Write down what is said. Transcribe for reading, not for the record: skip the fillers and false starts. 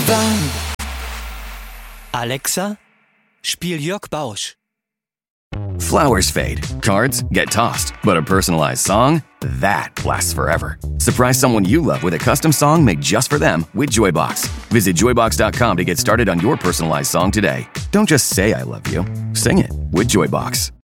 Alexa, spiel Jörg Bausch. Flowers fade, cards get tossed, but a personalized song, that lasts forever. Surprise someone you love with a custom song made just for them with Joybox. Visit joybox.com to get started on your personalized song today. Don't just say I love you, sing it with Joybox.